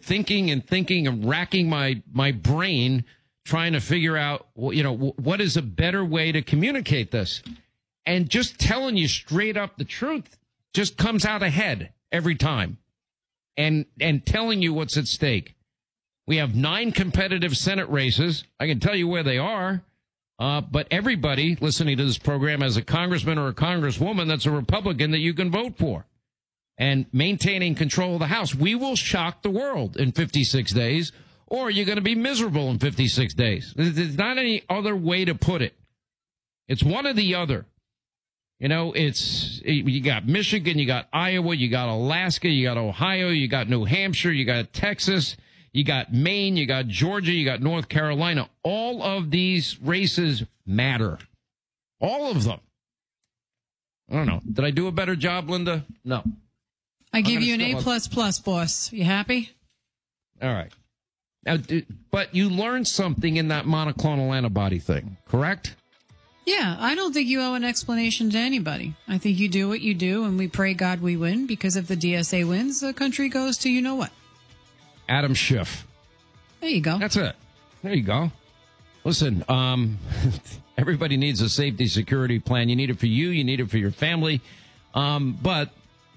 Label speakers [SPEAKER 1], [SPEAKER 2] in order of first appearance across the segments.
[SPEAKER 1] thinking and racking my brain trying to figure out, what is a better way to communicate this. And just telling you straight up the truth just comes out ahead every time. And telling you what's at stake. We have 9 competitive Senate races. I can tell you where they are. But everybody listening to this program has a congressman or a congresswoman that's a Republican that you can vote for. And maintaining control of the House. We will shock the world in 56 days, or you're going to be miserable in 56 days. There's not any other way to put it. It's one or the other. You got Michigan, you got Iowa, you got Alaska, you got Ohio, you got New Hampshire, you got Texas, you got Maine, you got Georgia, you got North Carolina. All of these races matter. All of them. I don't know. Did I do a better job, Linda? No.
[SPEAKER 2] I give you an A++, boss. You happy?
[SPEAKER 1] All right. Now, but you learned something in that monoclonal antibody thing, correct?
[SPEAKER 2] Yeah, I don't think you owe an explanation to anybody. I think you do what you do, and we pray God we win, because if the DSA wins, the country goes to you-know-what.
[SPEAKER 1] Adam Schiff.
[SPEAKER 2] There you go.
[SPEAKER 1] That's it. There you go. Listen, everybody needs a safety security plan. You need it for you. You need it for your family. But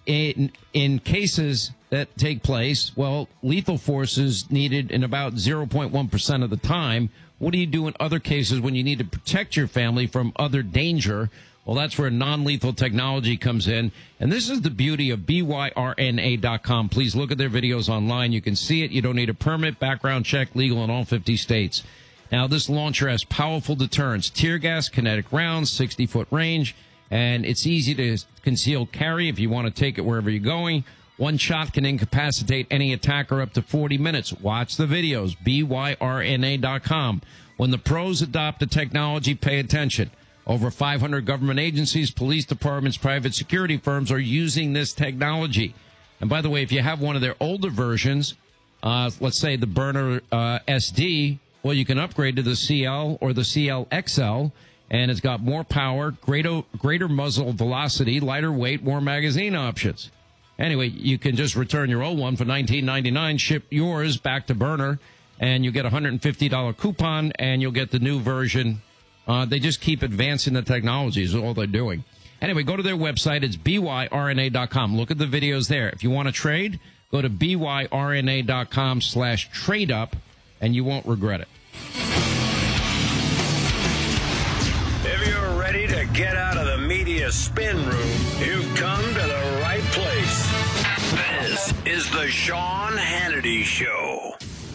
[SPEAKER 1] in cases that take place, well, lethal force is needed in about 0.1% of the time. What do you do in other cases when you need to protect your family from other danger? Well, that's where non-lethal technology comes in. And this is the beauty of BYRNA.com. Please look at their videos online. You can see it. You don't need a permit, background check, legal in all 50 states. Now, this launcher has powerful deterrents, tear gas, kinetic rounds, 60-foot range, and it's easy to conceal carry if you want to take it wherever you're going. One shot can incapacitate any attacker up to 40 minutes. Watch the videos, BYRNA.com. When the pros adopt the technology, pay attention. Over 500 government agencies, police departments, private security firms are using this technology. And by the way, if you have one of their older versions, let's say the Burner SD, well, you can upgrade to the CL or the CL XL, and it's got more power, greater muzzle velocity, lighter weight, more magazine options. Anyway, you can just return your old one for $19.99, ship yours back to Burner, and you get a $150 coupon, and you'll get the new version. They just keep advancing the technology is all they're doing. Anyway, go to their website. It's BYRNA.com. Look at the videos there. If you want to trade, go to BYRNA.com/trade-up, and you won't regret it.
[SPEAKER 3] If you're ready to get out of the media spin room, you've come to the right place. This is the Sean Hannity Show.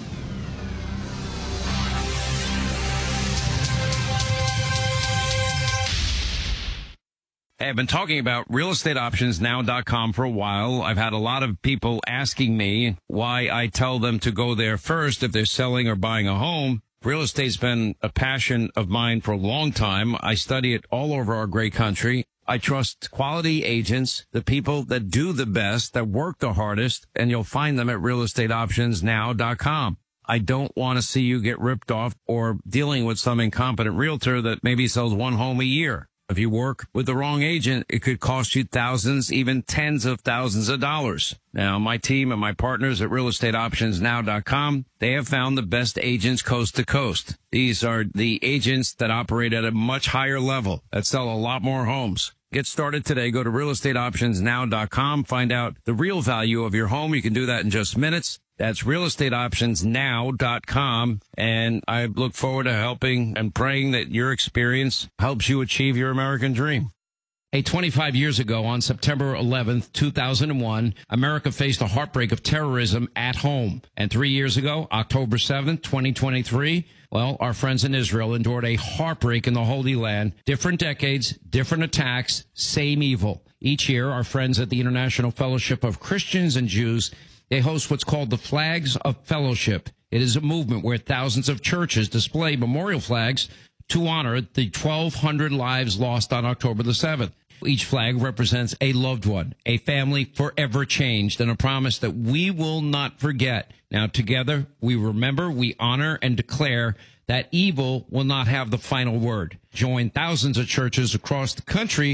[SPEAKER 1] Hey, I've been talking about realestateoptionsnow.com for a while. I've had a lot of people asking me why I tell them to go there first if they're selling or buying a home. Real estate's been a passion of mine for a long time. I study it all over our great country. I trust quality agents, the people that do the best, that work the hardest, and you'll find them at realestateoptionsnow.com. I don't want to see you get ripped off or dealing with some incompetent realtor that maybe sells one home a year. If you work with the wrong agent, it could cost you thousands, even tens of thousands of dollars. Now, my team and my partners at realestateoptionsnow.com, they have found the best agents coast to coast. These are the agents that operate at a much higher level, that sell a lot more homes. Get started today. Go to realestateoptionsnow.com. Find out the real value of your home. You can do that in just minutes. That's realestateoptionsnow.com. And I look forward to helping and praying that your experience helps you achieve your American dream. Hey, 25 years ago, on September 11th, 2001, America faced a heartbreak of terrorism at home. And 3 years ago, October 7th, 2023, well, our friends in Israel endured a heartbreak in the Holy Land. Different decades, different attacks, same evil. Each year, our friends at the International Fellowship of Christians and Jews, they host what's called the Flags of Fellowship. It is a movement where thousands of churches display memorial flags to honor the 1,200 lives lost on October the 7th. Each flag represents a loved one, a family forever changed, and a promise that we will not forget. Now, together, we remember, we honor, and declare that evil will not have the final word. Join thousands of churches across the country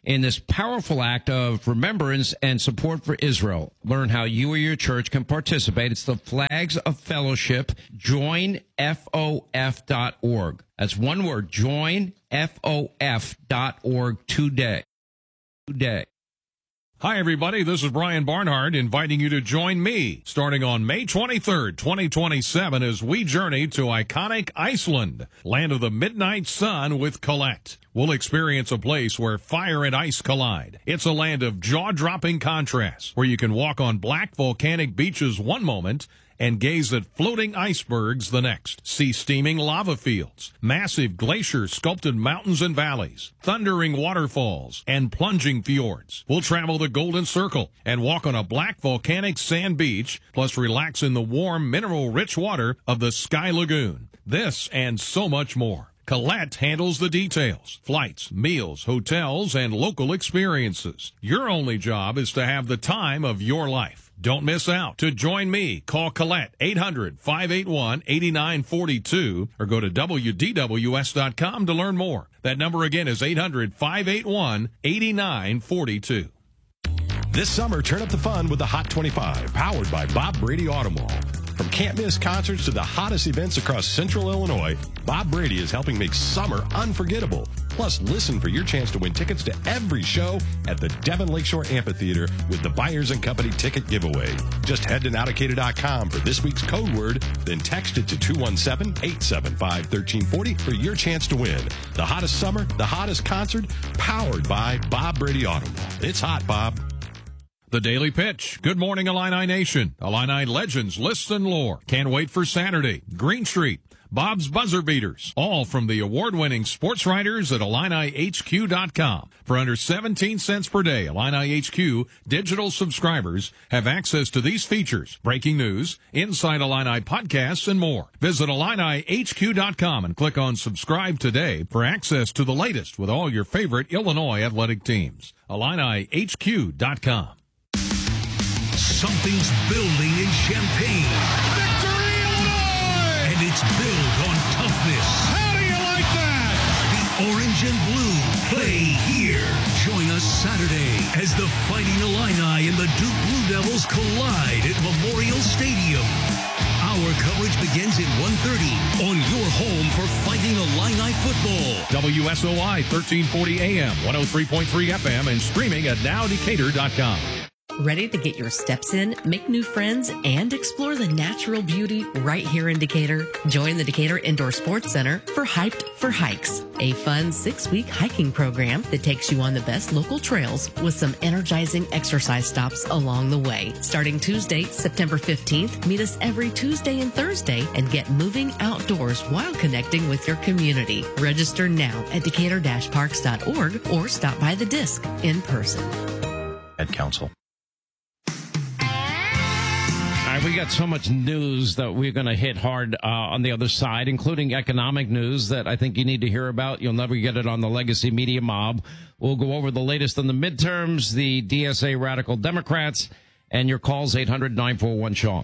[SPEAKER 1] in this powerful act of remembrance and support for Israel. Learn how you or your church can participate. It's the Flags of Fellowship. JoinFOF.org. That's one word, JoinFOF.org today.
[SPEAKER 4] Hi, everybody. This is Brian Barnhart inviting you to join me starting on May 23rd, 2027 as we journey to iconic Iceland, land of the midnight sun with Colette. We'll experience a place where fire and ice collide. It's a land of jaw-dropping contrasts where you can walk on black volcanic beaches one moment and gaze at floating icebergs the next. See steaming lava fields, massive glacier-sculpted mountains and valleys, thundering waterfalls, and plunging fjords. We'll travel the Golden Circle and walk on a black volcanic sand beach, plus relax in the warm, mineral-rich water of the Sky Lagoon. This and so much more. Colette handles the details, flights, meals, hotels, and local experiences. Your only job is to have the time of your life. Don't miss out. To join me, call Colette 800-581-8942 or go to WDWS.com to learn more. That number again is 800-581-8942.
[SPEAKER 5] This summer, turn up the fun with the Hot 25, powered by Bob Brady Auto Mall. From can't-miss concerts to the hottest events across Central Illinois, Bob Brady is helping make summer unforgettable. Plus, listen for your chance to win tickets to every show at the Devon Lakeshore Amphitheater with the Buyers & Company ticket giveaway. Just head to nowdecatur.com for this week's code word, then text it to 217-875-1340 for your chance to win. The hottest summer, the hottest concert, powered by Bob Brady Auto Mall. It's hot, Bob.
[SPEAKER 4] The Daily Pitch. Good morning, Illini Nation. Illini legends, lists, and lore. Can't wait for Saturday. Green Street. Bob's Buzzer Beaters. All from the award-winning sports writers at IlliniHQ.com. For under 17 cents per day, Illini HQ digital subscribers have access to these features, breaking news, Inside Illini podcasts, and more. Visit IlliniHQ.com and click on subscribe today for access to the latest with all your favorite Illinois athletic teams. IlliniHQ.com.
[SPEAKER 6] Something's building in Champaign.
[SPEAKER 7] Victory, Illinois!
[SPEAKER 6] And it's built on toughness.
[SPEAKER 7] How do you like that?
[SPEAKER 6] The orange and blue play here. Join us Saturday as the Fighting Illini and the Duke Blue Devils collide at Memorial Stadium. Our coverage begins at 1:30 on your home for Fighting Illini football.
[SPEAKER 4] WSOI 1340 AM, 103.3 FM, and streaming at nowdecatur.com.
[SPEAKER 8] Ready to get your steps in, make new friends, and explore the natural beauty right here in Decatur? Join the Decatur Indoor Sports Center for Hyped for Hikes, a fun 6-week hiking program that takes you on the best local trails with some energizing exercise stops along the way. Starting Tuesday, September 15th, meet us every Tuesday and Thursday and get moving outdoors while connecting with your community. Register now at decatur-parks.org or stop by the disc in person.
[SPEAKER 9] Ed Council.
[SPEAKER 1] All right, we got so much news that we're going to hit hard on the other side, including economic news that I think you need to hear about. You'll never get it on the legacy media mob. We'll go over the latest on the midterms, the DSA radical Democrats, and your calls, 800-941-SEAN.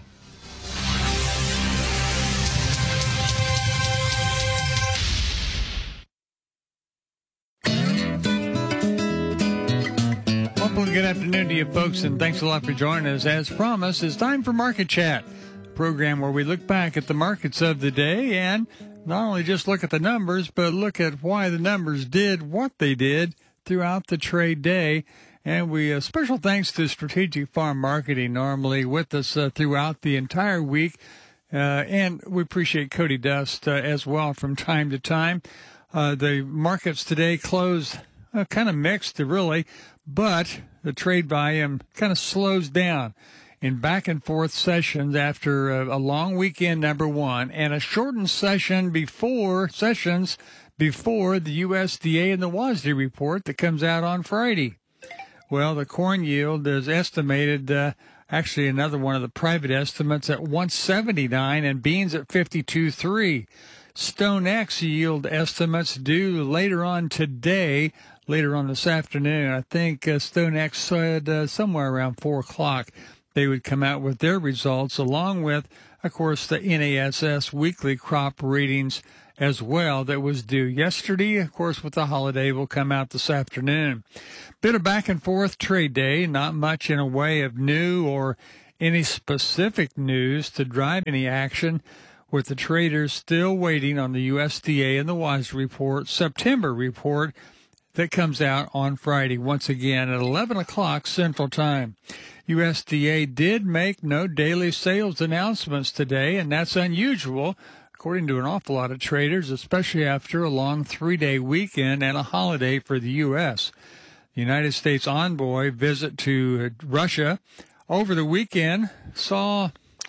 [SPEAKER 10] Good afternoon to you folks, and thanks a lot for joining us. As promised, it's time for Market Chat, a program where we look back at the markets of the day and not only just look at the numbers, but look at why the numbers did what they did throughout the trade day. And we special thanks to Strategic Farm Marketing, normally with us throughout the entire week. And we appreciate Cody Dust as well from time to time. The markets today closed kind of mixed, really, but the trade volume kind of slows down in back and forth sessions after a long weekend, number one, and a shortened session before the USDA and the WASDE report that comes out on Friday. Well, the corn yield is estimated, actually another one of the private estimates, at 179 and beans at 52.3. StoneX yield estimates due later on today, later on this afternoon. I think StoneX said somewhere around 4 o'clock. they would come out with their results, along with, of course, the NASS weekly crop readings as well that was due yesterday. Of course, with the holiday, will come out this afternoon. Bit of back and forth trade day, not much in a way of new or any specific news to drive any action, with the traders still waiting on the USDA and the WISE report, September report, that comes out on Friday, once again at 11 o'clock Central Time. USDA did make no daily sales announcements today, and that's unusual, according to an awful lot of traders, especially after a long 3-day weekend and a holiday for the U.S. The United States envoy visit to Russia over the weekend saw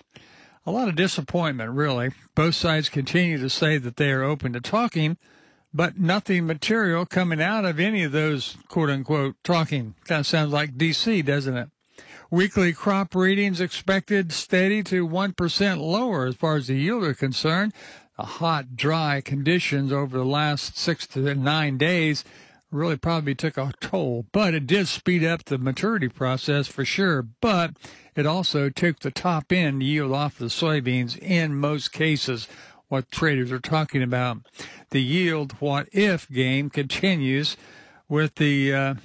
[SPEAKER 10] a lot of disappointment, really. Both sides continue to say that they are open to talking, but nothing material coming out of any of those quote-unquote talking. Kind of sounds like D.C., doesn't it? Weekly crop readings expected steady to 1% lower as far as the yield are concerned. The hot, dry conditions over the last 6 to 9 days really probably took a toll, but it did speed up the maturity process for sure. But it also took the top end yield off the soybeans in most cases, what traders are talking about. The yield what if game continues with the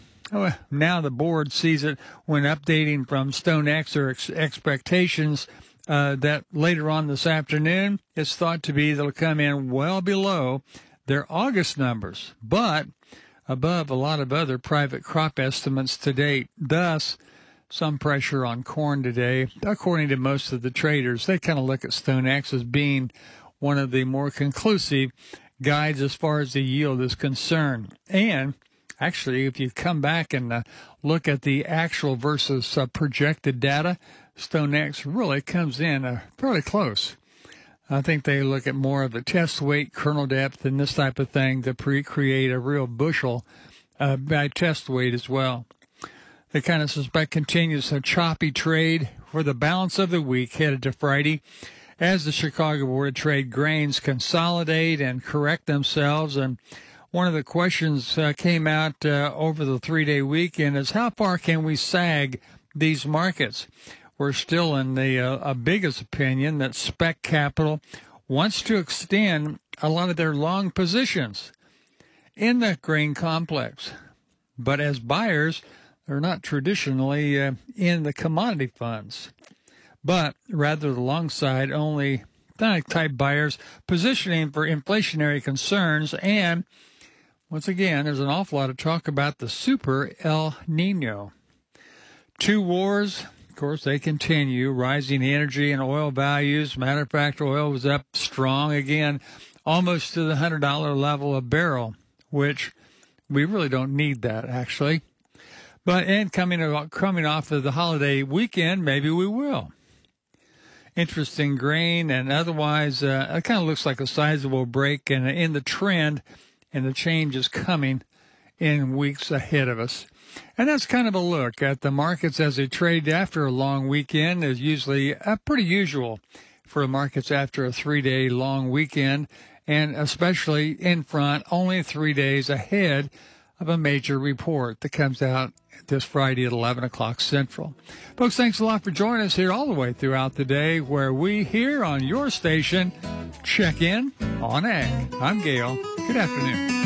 [SPEAKER 10] now the board sees it when updating from StoneX or expectations that later on this afternoon it's thought to be they'll come in well below their August numbers, but above a lot of other private crop estimates to date. Thus, some pressure on corn today, according to most of the traders. They kind of look at StoneX as being one of the more conclusive guides as far as the yield is concerned. And actually, if you come back and look at the actual versus projected data, StoneX really comes in fairly close. I think they look at more of the test weight, kernel depth, and this type of thing to create a real bushel by test weight as well. They kind of suspect continues a choppy trade for the balance of the week headed to Friday, as the Chicago Board of Trade grains consolidate and correct themselves. And one of the questions came out over the 3-day weekend is how far can we sag these markets? We're still in the biggest opinion that spec capital wants to extend a lot of their long positions in the grain complex. But as buyers, they're not traditionally in the commodity funds, but rather the long side only type buyers positioning for inflationary concerns. And once again, there's an awful lot of talk about the super El Nino. Two wars, of course, they continue. Rising energy and oil values. Matter of fact, oil was up strong again, almost to the $100 level a barrel, which we really don't need that, actually. But and coming off of the holiday weekend, maybe we will. Interesting grain and otherwise, it kind of looks like a sizable break in the trend, and the change is coming in weeks ahead of us. And that's kind of a look at the markets as they trade after a long weekend. Is usually pretty usual for markets after a 3-day long weekend, and especially in front, only 3 days ahead of a major report that comes out this Friday at 11 o'clock Central. Folks, thanks a lot for joining us here all the way throughout the day, where we here on your station check in on Ag. I'm Gail. Good afternoon.